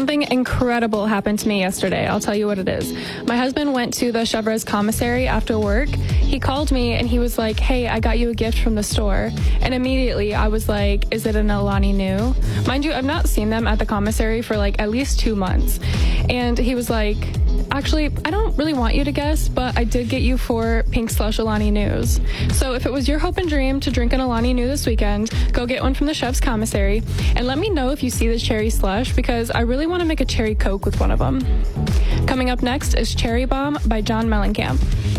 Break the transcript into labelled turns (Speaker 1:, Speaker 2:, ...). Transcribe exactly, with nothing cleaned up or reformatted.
Speaker 1: Something incredible happened to me yesterday. I'll tell you what it is. My husband went to the Chevrez commissary after work. He called me and he was like, hey, I got you a gift from the store. And immediately I was like, is it an Alani Nu? Mind you, I've not seen them at the commissary for like at least two months. And he was like, actually, I don't really want you to guess, but I did get you four Pink Slush Alani Nus. So if it was your hope and dream to drink an Alani Nu this weekend, go get one from the Chef's Commissary. And let me know if you see this cherry slush, because I really want to make a cherry Coke with one of them. Coming up next is Cherry Bomb by John Mellencamp.